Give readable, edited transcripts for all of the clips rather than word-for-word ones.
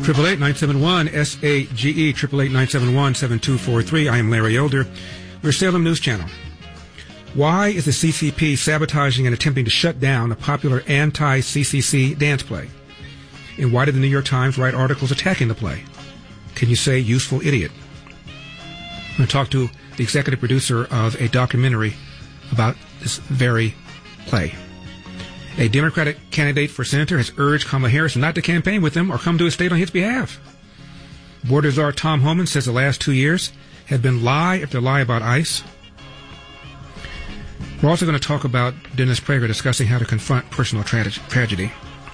888-971-SAGE, 888-971-7243. I am Larry Elder. We're Salem News Channel. Why is the CCP sabotaging and attempting to shut down a popular anti-CCC dance play? And why did the New York Times write articles attacking the play? Can you say useful idiot? I'm going to talk to the executive producer of a documentary about this very play. A Democratic candidate for senator has urged Kamala Harris not to campaign with him or come to his state on his behalf. Border czar Tom Homan says the last 2 years have been lie after lie about ICE. We're also going to talk about Dennis Prager discussing how to confront personal tragedy.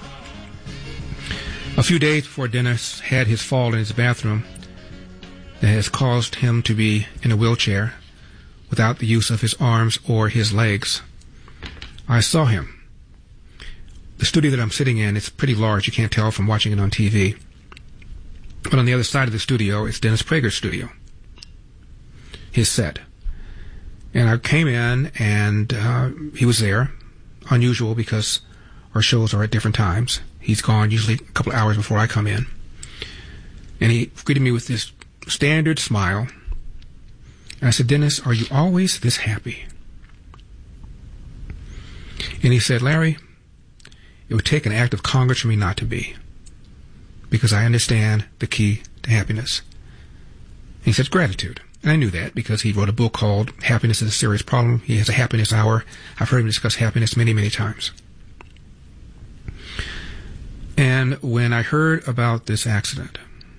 A few days before Dennis had his fall in his bathroom that has caused him to be in a wheelchair without the use of his arms or his legs, I saw him. The studio that I'm sitting in, it's pretty large. You can't tell from watching it on TV. But on the other side of the studio, it's Dennis Prager's studio, his set. And I came in, and he was there. Unusual because our shows are at different times. He's gone usually a couple of hours before I come in. And he greeted me with this standard smile. And I said, Dennis, are you always this happy? And he said, Larry, it would take an act of Congress for me not to be, because I understand the key to happiness. And he said, gratitude. And I knew that because he wrote a book called Happiness is a Serious Problem. He has a happiness hour. I've heard him discuss happiness many, many times. And when I heard about this accident,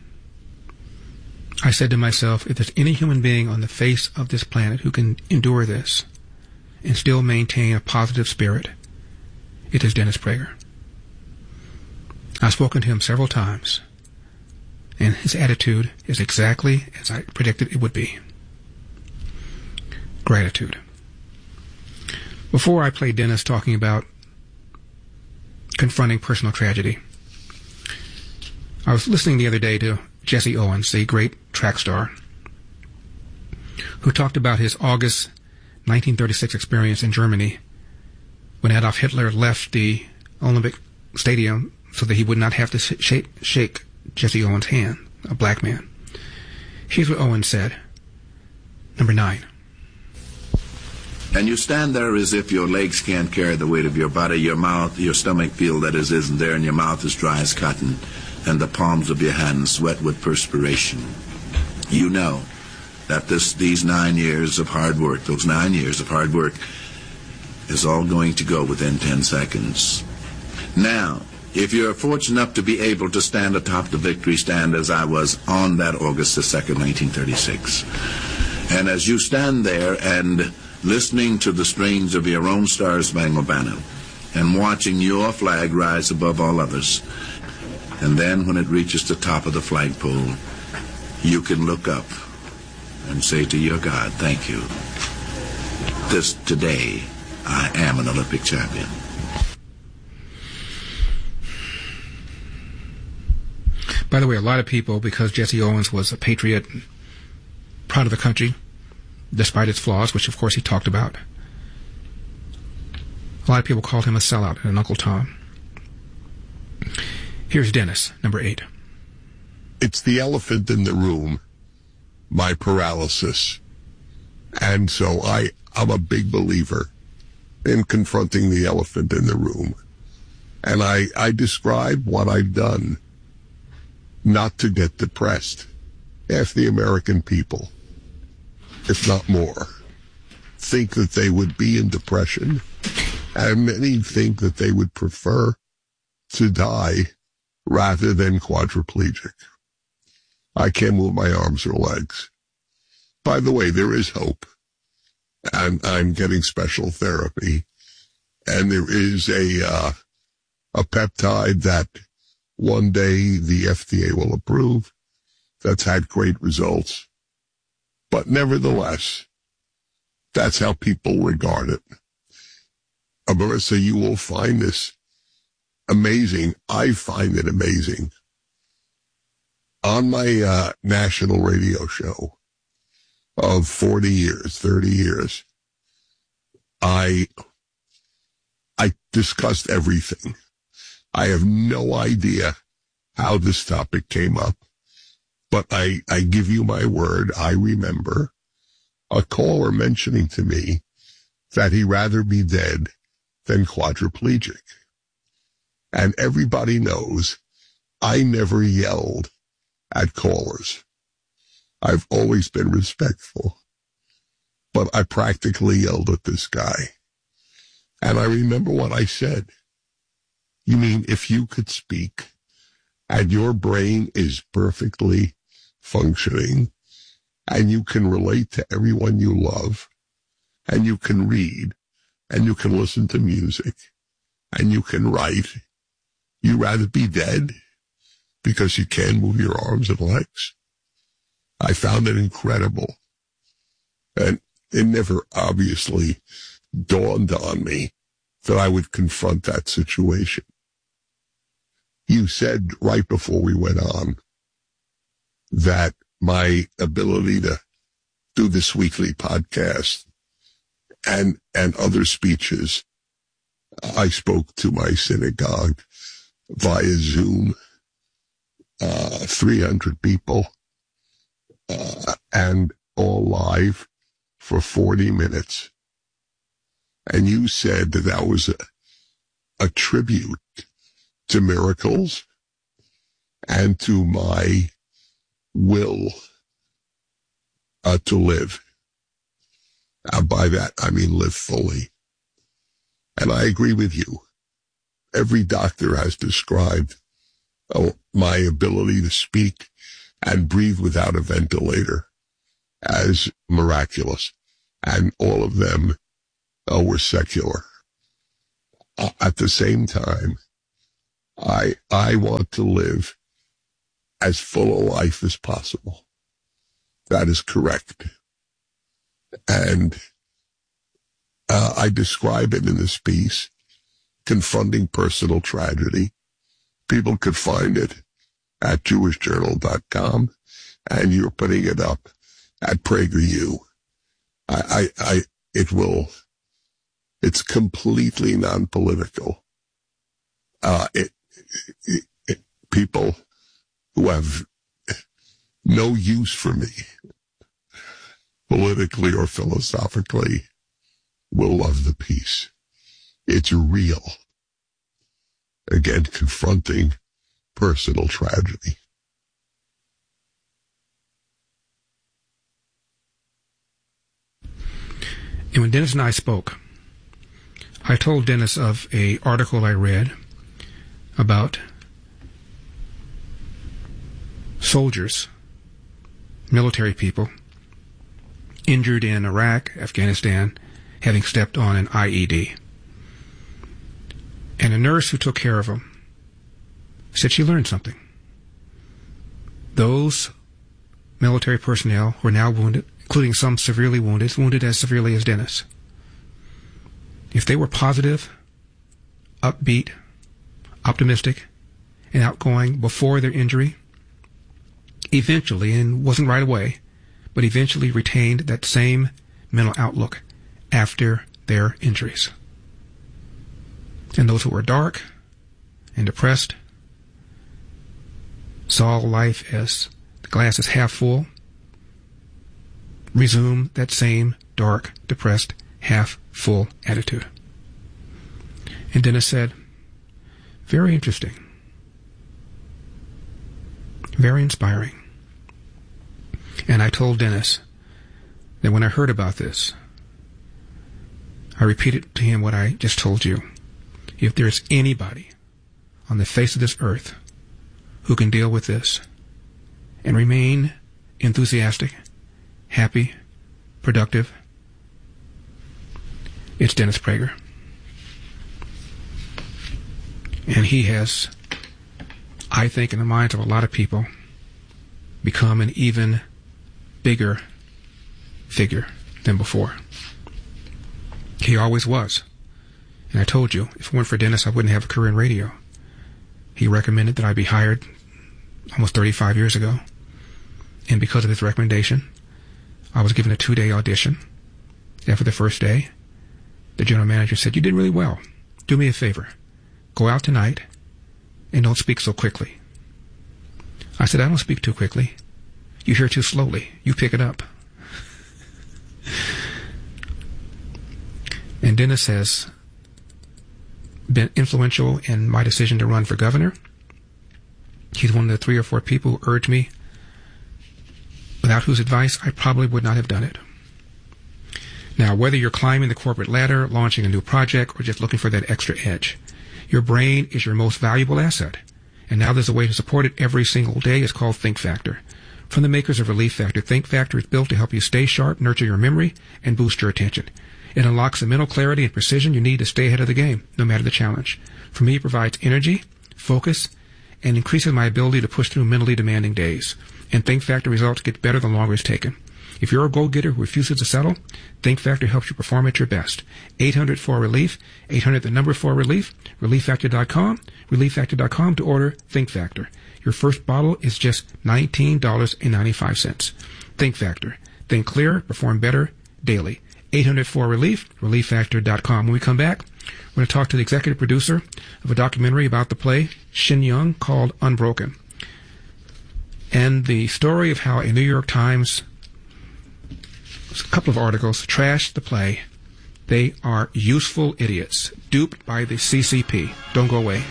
I said to myself, if there's any human being on the face of this planet who can endure this and still maintain a positive spirit, it is Dennis Prager. I've spoken to him several times, and his attitude is exactly as I predicted it would be. Gratitude. Before I play Dennis talking about confronting personal tragedy, I was listening the other day to Jesse Owens, the great track star, who talked about his August 1936 experience in Germany when Adolf Hitler left the Olympic Stadium so that he would not have to shake Jesse Owens' hand, a black man. Here's what Owens said. Number 9. And you stand there as if your legs can't carry the weight of your body, your mouth, your stomach feel that it isn't there, and your mouth is dry as cotton, and the palms of your hands wet with perspiration. You know that these 9 years of hard work, those 9 years of hard work, is all going to go within 10 seconds. Now, if you're fortunate enough to be able to stand atop the victory stand as I was on that August the 2nd, 1936, and as you stand there and listening to the strains of your own Star Spangled Banner and watching your flag rise above all others, and then when it reaches the top of the flagpole, you can look up and say to your God, thank you. Today, I am an Olympic champion. By the way, a lot of people, because Jesse Owens was a patriot, proud of the country, despite its flaws, which of course he talked about, a lot of people called him a sellout and an Uncle Tom. Here's Dennis, number 8. It's the elephant in the room, my paralysis. And so I'm a big believer in confronting the elephant in the room. And I describe what I've done not to get depressed. Half the American people, if not more, think that they would be in depression, and many think that they would prefer to die rather than quadriplegic. I can't move my arms or legs. By the way, there is hope. And I'm getting special therapy. And there is a peptide that one day the FDA will approve that's had great results. But nevertheless, that's how people regard it. Marissa, you will find this amazing. I find it amazing. On my national radio show of 40 years, 30 years, I discussed everything. I have no idea how this topic came up, but I give you my word, I remember a caller mentioning to me that he'd rather be dead than quadriplegic. And everybody knows I never yelled at callers. I've always been respectful, but I practically yelled at this guy. And I remember what I said. You mean if you could speak and your brain is perfectly functioning and you can relate to everyone you love and you can read and you can listen to music and you can write, you'd rather be dead because you can't move your arms and legs? I found it incredible. And it never obviously dawned on me that I would confront that situation. You said right before we went on that my ability to do this weekly podcast and other speeches, I spoke to my synagogue via Zoom, 300 people, and all live for 40 minutes. And you said that that was a tribute to miracles and to my will to live. By that, I mean live fully. And I agree with you. Every doctor has described my ability to speak and breathe without a ventilator as miraculous. And all of them were secular. At the same time, I want to live as full a life as possible. That is correct. And I describe it in this piece, Confronting Personal Tragedy. People could find it at jewishjournal.com, and you're putting it up at PragerU. It's completely non-political. People who have no use for me, politically or philosophically, will love the piece. It's real. Again, confronting personal tragedy. And when Dennis and I spoke, I told Dennis of an article I read about soldiers, military people, injured in Iraq, Afghanistan, having stepped on an IED. And a nurse who took care of them said she learned something. Those military personnel who are now wounded, including some severely wounded as severely as Dennis, if they were positive, upbeat, optimistic, and outgoing before their injury, eventually, and wasn't right away, but eventually retained that same mental outlook after their injuries. And those who were dark and depressed saw life as the glass is half full, resume that same dark, depressed, half full attitude. And Dennis said, very interesting, very inspiring. And I told Dennis that when I heard about this, I repeated to him what I just told you. If there's anybody on the face of this earth who can deal with this and remain enthusiastic, happy, productive, it's Dennis Prager. And he has, I think, in the minds of a lot of people, become an even bigger figure than before. He always was. And I told you, if it weren't for Dennis, I wouldn't have a career in radio. He recommended that I be hired almost 35 years ago. And because of his recommendation, I was given a 2-day audition. After the first day, the general manager said, "You did really well. Do me a favor. Go out tonight and don't speak so quickly. I said, I don't speak too quickly. You hear too slowly. You pick it up. And Dennis has been influential in my decision to run for governor. He's one of the 3 or 4 people who urged me, without whose advice I probably would not have done it. Now, whether you're climbing the corporate ladder, launching a new project, or just looking for that extra edge, your brain is your most valuable asset. And now there's a way to support it every single day. It's called Think Factor. From the makers of Relief Factor, Think Factor is built to help you stay sharp, nurture your memory, and boost your attention. It unlocks the mental clarity and precision you need to stay ahead of the game, no matter the challenge. For me, it provides energy, focus, and increases my ability to push through mentally demanding days. And Think Factor results get better the longer it's taken. If you're a go-getter who refuses to settle, Think Factor helps you perform at your best. 800-4-RELIEF, 800-4-RELIEF, ReliefFactor.com, ReliefFactor.com to order Think Factor. Your first bottle is just $19.95. Think Factor. Think clearer, perform better daily. 800-4-RELIEF, ReliefFactor.com. When we come back, we're going to talk to the executive producer of a documentary about the play Shin Young called Unbroken. And the story of how a New York Times, a couple of articles, trashed the play. They are useful idiots, duped by the CCP. Don't go away.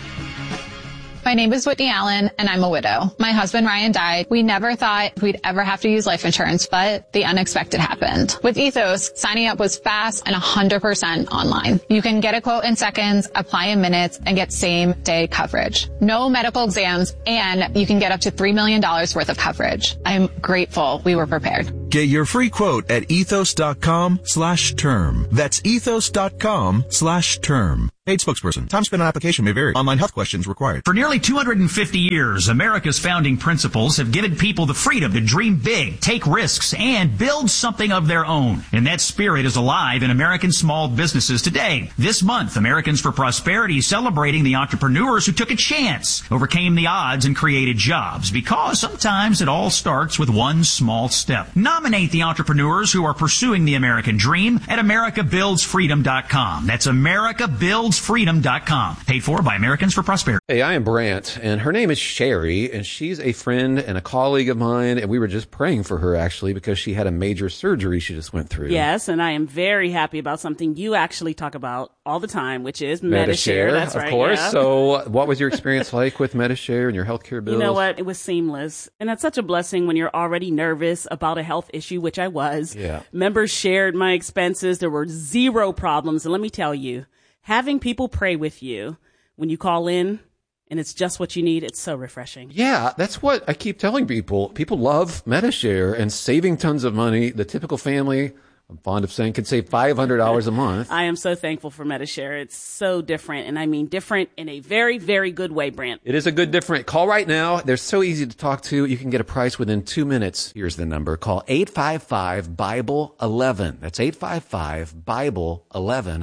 My name is Whitney Allen, and I'm a widow. My husband, Ryan, died. We never thought we'd ever have to use life insurance, but the unexpected happened. With Ethos, signing up was fast and 100% online. You can get a quote in seconds, apply in minutes, and get same-day coverage. No medical exams, and you can get up to $3 million worth of coverage. I'm grateful we were prepared. Get your free quote at ethos.com/term. That's ethos.com/term. Paid spokesperson. Time spent on application may vary. Online health questions required. For nearly 250 years, America's founding principles have given people the freedom to dream big, take risks, and build something of their own. And that spirit is alive in American small businesses today. This month, Americans for Prosperity is celebrating the entrepreneurs who took a chance, overcame the odds, and created jobs. Because sometimes it all starts with one small step. Nominate the entrepreneurs who are pursuing the American dream at AmericaBuildsFreedom.com. That's AmericaBuildsFreedom.com. Paid for by Americans for Prosperity. Hey, I am Brant, and her name is Sherry, and she's a friend and a colleague of mine, and we were just praying for her, actually, because she had a major surgery she just went through. Yes, and I am very happy about something you actually talk about all the time, which is Medi-Share. That's right. Of course. Yeah. So what was your experience like with Medi-Share and your healthcare bills? You know what? It was seamless. And that's such a blessing when you're already nervous about a health issue, which I was. Yeah. Members shared my expenses. There were zero problems. And let me tell you, having people pray with you when you call in and it's just what you need, it's so refreshing. Yeah, that's what I keep telling people. People love Medi-Share and saving tons of money. The typical family, I'm fond of saying, can save $500 a month. I am so thankful for Medi-Share. It's so different, and I mean different in a very, very good way, Brent. It is a good different. Call right now. They're so easy to talk to. You can get a price within 2 minutes. Here's the number. Call 855-BIBLE-11. That's 855-BIBLE-11.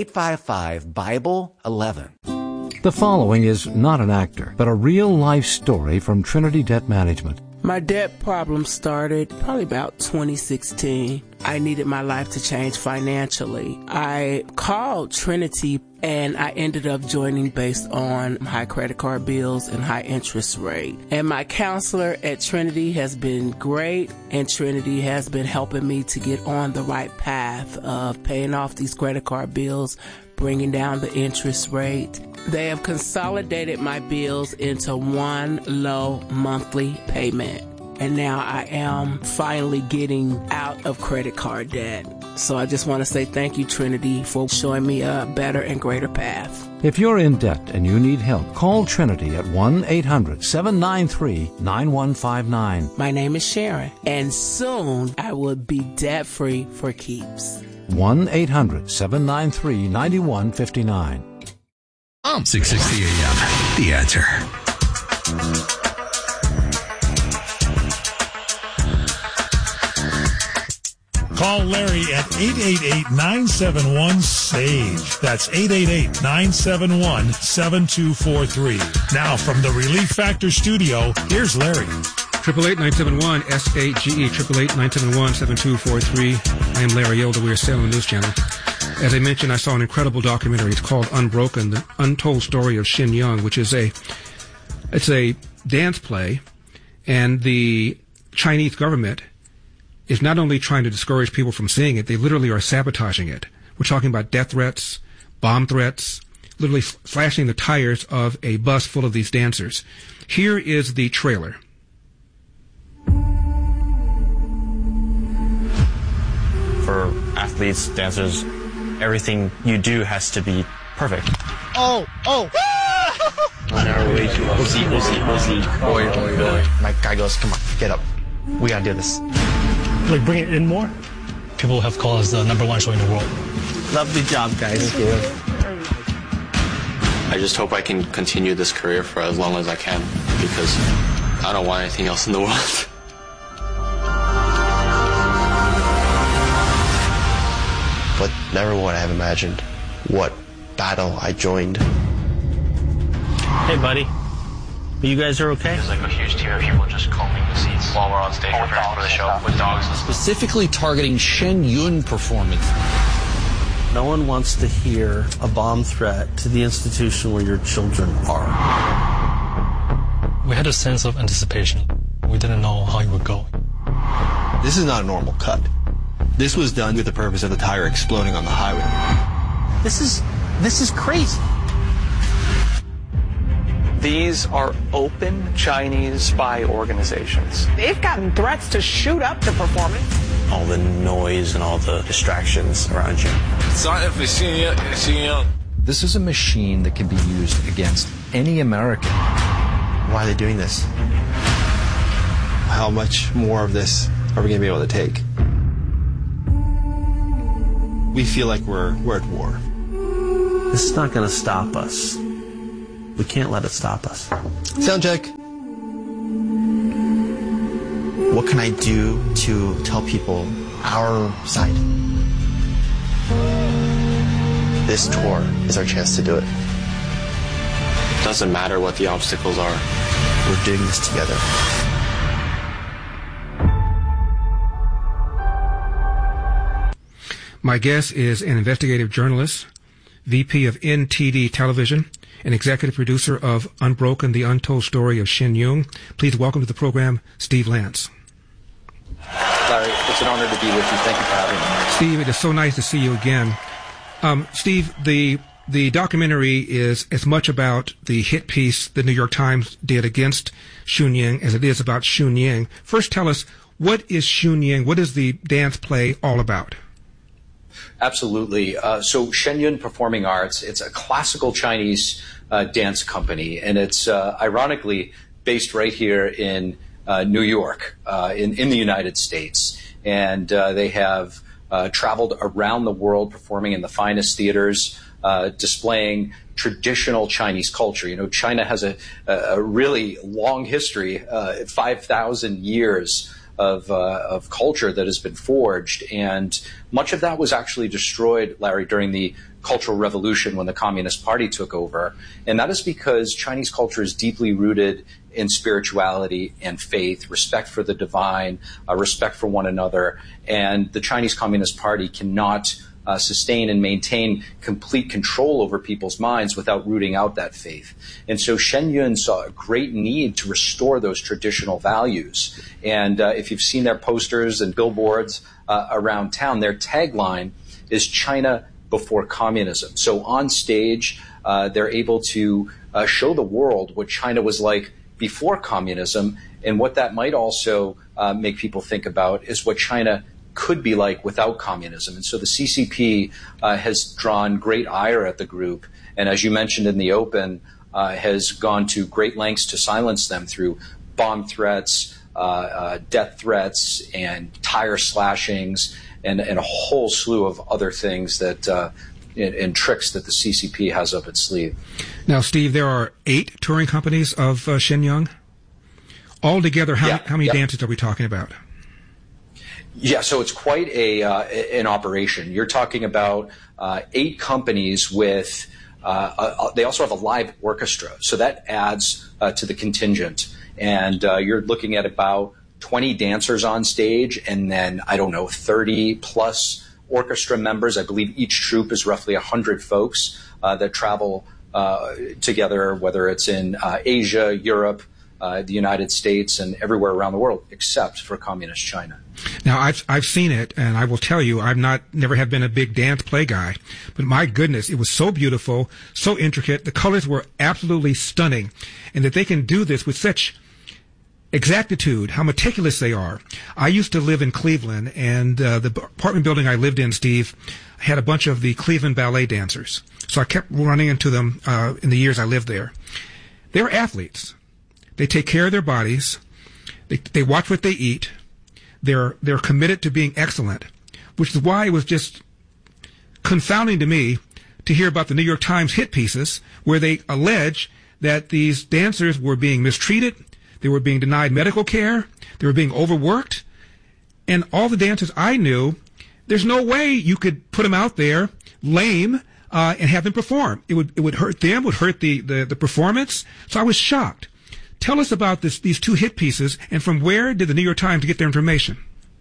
855-BIBLE-11. The following is not an actor, but a real-life story from Trinity Debt Management. My debt problem started probably about 2016. I needed my life to change financially. I called Trinity and I ended up joining based on high credit card bills and high interest rate. And my counselor at Trinity has been great, and Trinity has been helping me to get on the right path of paying off these credit card bills, bringing down the interest rate. They have consolidated my bills into one low monthly payment. And now I am finally getting out of credit card debt. So I just want to say thank you, Trinity, for showing me a better and greater path. If you're in debt and you need help, call Trinity at 1-800-793-9159. My name is Sharon, and soon I will be debt-free for keeps. 1-800-793-9159. 660 AM. The Answer. Call Larry at 888-971-SAGE. That's 888-971-7243. Now from the Relief Factor studio, here's Larry. 888-971-SAGE, 888-971-7243. I am Larry Elder. We are Salem News Channel. As I mentioned, I saw an incredible documentary. It's called Unbroken, the untold story of Shin Young, which is a dance play, And the Chinese government is not only trying to discourage people from seeing it, they literally are sabotaging it. We're talking about death threats, bomb threats, literally slashing the tires of a bus full of these dancers. Here is the trailer. For athletes, dancers, everything you do has to be perfect. Oh! On our way to Ozzy. Boy. My guy goes, come on, get up. We gotta do this. Like, bring it in more. People have called us the #1 show in the world. Lovely job, guys. Thank you. I just hope I can continue this career for as long as I can, because I don't want anything else in the world. But never would I have imagined what battle I joined. Hey, buddy. You guys are okay? There's like a huge team of people just combing the seats while we're on stage preparing for the show with dogs. Specifically targeting Shen Yun performance. No one wants to hear a bomb threat to the institution where your children are. We had a sense of anticipation. We didn't know how it would go. This is not a normal cut. This was done with the purpose of the tire exploding on the highway. This is crazy. These are open Chinese spy organizations. They've gotten threats to shoot up the performance. All the noise and all the distractions around you. This is a machine that can be used against any American. Why are they doing this? How much more of this are we going to be able to take? We feel like we're at war. This is not going to stop us. We can't let it stop us. Sound check. What can I do to tell people our side? This tour is our chance to do it. Doesn't matter what the obstacles are. We're doing this together. My guest is an investigative journalist, VP of NTD Television, and executive producer of Unbroken, the Untold Story of Shen Yun. Please welcome to the program, Steve Lance. Larry, it's an honor to be with you. Thank you for having me. Steve, it is so nice to see you again. Steve, the documentary is as much about the hit piece the New York Times did against Shenyang as it is about Shenyang. First, tell us, what is Shenyang? What is the dance play all about? Absolutely. So Shen Yun Performing Arts, it's a classical Chinese dance company, and it's ironically based right here in New York, in the United States. And they have traveled around the world performing in the finest theaters, displaying traditional Chinese culture. You know, China has a really long history, 5,000 years of culture that has been forged, and much of that was actually destroyed, Larry, during the Cultural Revolution when the Communist Party took over. And that is because Chinese culture is deeply rooted in spirituality and faith, respect for the divine, respect for one another, and the Chinese Communist Party cannot sustain and maintain complete control over people's minds without rooting out that faith. And so Shen Yun saw a great need to restore those traditional values. And if you've seen their posters and billboards around town, their tagline is China before communism. So on stage, they're able to show the world what China was like before communism, and what that might also make people think about is what China could be like without communism. And so the CCP has drawn great ire at the group, and as you mentioned in the open, has gone to great lengths to silence them through bomb threats, death threats, and tire slashings, and a whole slew of other things that and tricks that the CCP has up its sleeve. Now, Steve, there are 8 touring companies of Shenyang. Altogether, how many dancers are we talking about? Yeah, so it's quite an operation. You're talking about 8 companies with, they also have a live orchestra, so that adds to the contingent. And you're looking at about 20 dancers on stage, and then, 30 plus orchestra members. I believe each troupe is roughly 100 folks that travel together, whether it's in Asia, Europe, the United States and everywhere around the world, except for communist China. Now, I've seen it, and I will tell you, never have been a big dance play guy, but my goodness, it was so beautiful, so intricate. The colors were absolutely stunning, and that they can do this with such exactitude, how meticulous they are. I used to live in Cleveland, and the apartment building I lived in, Steve, had a bunch of the Cleveland ballet dancers. So I kept running into them in the years I lived there. They were athletes. They take care of their bodies. They watch what they eat. They're committed to being excellent, which is why it was just confounding to me to hear about the New York Times hit pieces where they allege that these dancers were being mistreated, they were being denied medical care, they were being overworked, and all the dancers I knew, there's no way you could put them out there lame and have them perform. It would hurt them, would hurt the performance. So I was shocked. Tell us about these two hit pieces, and from where did the New York Times get their information?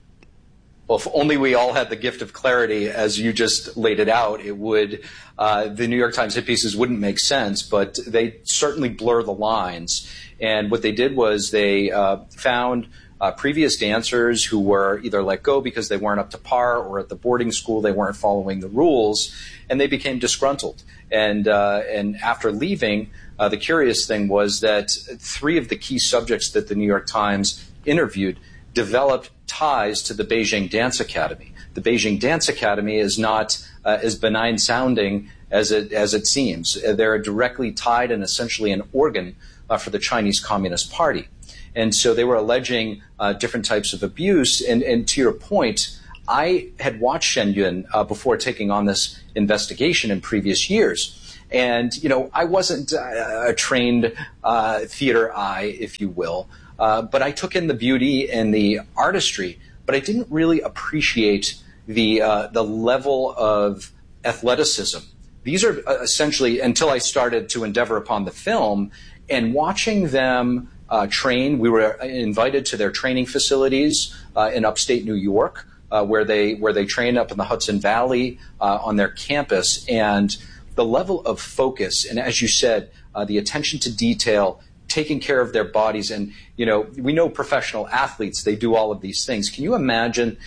Well, if only we all had the gift of clarity, as you just laid it out, it would, the New York Times hit pieces wouldn't make sense, but they certainly blur the lines. And what they did was they found previous dancers who were either let go because they weren't up to par, or at the boarding school they weren't following the rules, and they became disgruntled. And after leaving, the curious thing was that 3 of the key subjects that the New York Times interviewed developed ties to the Beijing Dance Academy. The Beijing Dance Academy is not as benign sounding as it seems. They're directly tied and essentially an organ for the Chinese Communist Party. And so they were alleging different types of abuse. And to your point, I had watched Shen Yun before taking on this investigation in previous years. And, I wasn't a trained theater eye, if you will, but I took in the beauty and the artistry, but I didn't really appreciate the level of athleticism. These are essentially, until I started to endeavor upon the film, and watching them train. We were invited to their training facilities in upstate New York, where they train up in the Hudson Valley on their campus, and the level of focus, and as you said, the attention to detail, taking care of their bodies. And, we know professional athletes, they do all of these things. Can you imagine,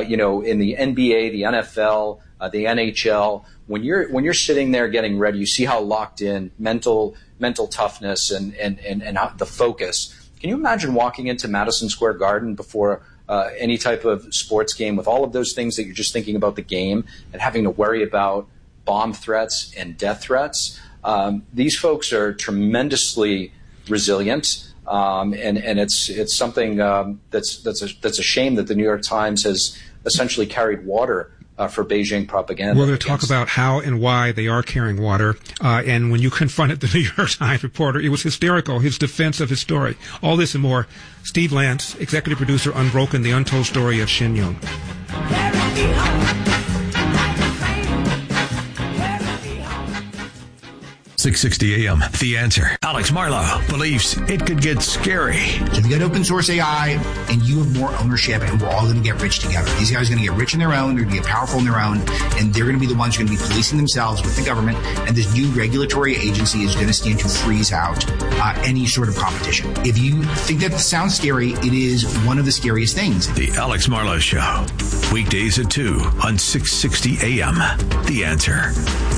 in the NBA, the NFL, the NHL, when you're sitting there getting ready, you see how locked in, mental toughness and the focus. Can you imagine walking into Madison Square Garden before any type of sports game with all of those things that you're just thinking about the game and having to worry about bomb threats and death threats? These folks are tremendously resilient, and it's something that's a shame that the New York Times has essentially carried water for Beijing propaganda. We're going to talk about how and why they are carrying water. And when you confronted the New York Times reporter, it was hysterical, his defense of his story. All this and more. Steve Lance, executive producer, Unbroken, the untold story of Shen Yun. 660 AM, The Answer. Alex Marlow believes it could get scary. So if you got open source AI and you have more ownership, and we're all going to get rich together. These guys are going to get rich in their own, they're going to get powerful in their own, and they're going to be the ones who are going to be policing themselves with the government, and this new regulatory agency is going to stand to freeze out any sort of competition. If you think that sounds scary, it is one of the scariest things. The Alex Marlow Show, weekdays at 2 on 660 AM, The Answer.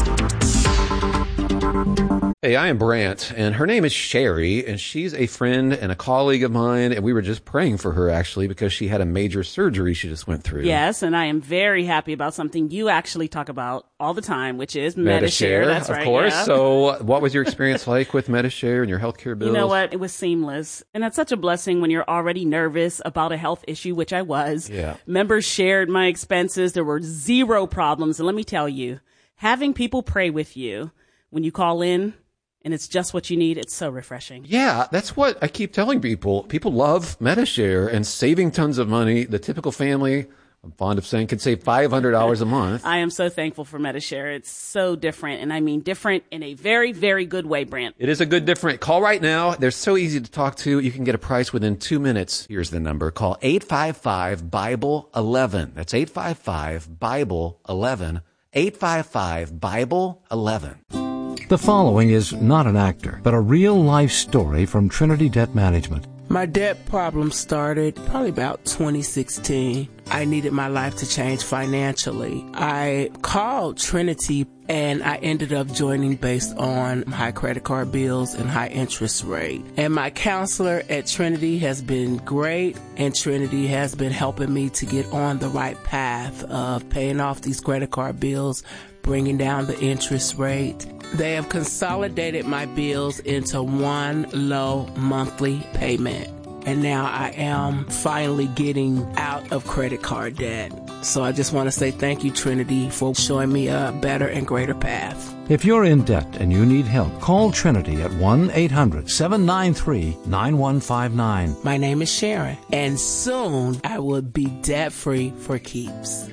Hey, I am Brant, and her name is Sherry, and she's a friend and a colleague of mine, and we were just praying for her, actually, because she had a major surgery she just went through. Yes, and I am very happy about something you actually talk about all the time, which is Medi-Share. That's right, of course. Yeah. So what was your experience like with Medi-Share and your healthcare bills? You know what? It was seamless, and that's such a blessing when you're already nervous about a health issue, which I was. Yeah. Members shared my expenses. There were zero problems, and let me tell you, having people pray with you when you call in, and it's just what you need, it's so refreshing. Yeah, that's what I keep telling people. People love Medi-Share and saving tons of money. The typical family, I'm fond of saying, can save $500 a month. I am so thankful for Medi-Share. It's so different, and I mean different in a very, very good way, Brant. It is a good different. Call right now. They're so easy to talk to. You can get a price within 2 minutes. Here's the number. Call 855-BIBLE-11. That's 855-BIBLE-11. 855-BIBLE-11. The following is not an actor, but a real-life story from Trinity Debt Management. My debt problem started probably about 2016. I needed my life to change financially. I called Trinity and I ended up joining based on high credit card bills and high interest rate. And my counselor at Trinity has been great, and Trinity has been helping me to get on the right path of paying off these credit card bills, bringing down the interest rate. They have consolidated my bills into one low monthly payment. And now I am finally getting out of credit card debt. So I just want to say thank you, Trinity, for showing me a better and greater path. If you're in debt and you need help, call Trinity at 1-800-793-9159. My name is Sharon, and soon I will be debt-free for keeps.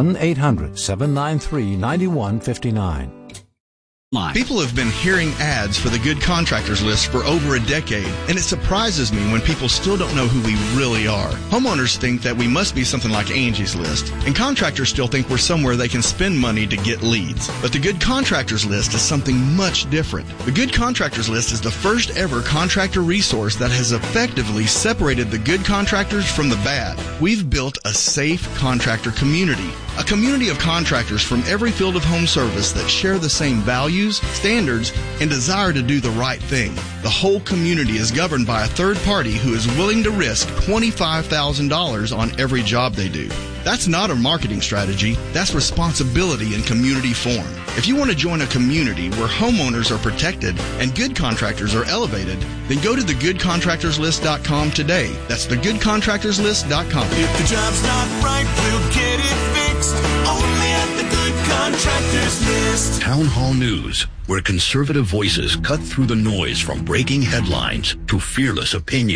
1-800-793-9159. People have been hearing ads for the Good Contractors List for over a decade, and it surprises me when people still don't know who we really are. Homeowners think that we must be something like Angie's List, and contractors still think we're somewhere they can spend money to get leads. But the Good Contractors List is something much different. The Good Contractors List is the first ever contractor resource that has effectively separated the good contractors from the bad. We've built a safe contractor community, a community of contractors from every field of home service that share the same values, standards, and desire to do the right thing. The whole community is governed by a third party who is willing to risk $25,000 on every job they do. That's not a marketing strategy. That's responsibility in community form. If you want to join a community where homeowners are protected and good contractors are elevated, then go to thegoodcontractorslist.com today. That's thegoodcontractorslist.com. If the job's not right, we'll get it fixed. Only at the Good Contractors List. Town Hall News, where conservative voices cut through the noise from breaking headlines to fearless opinion.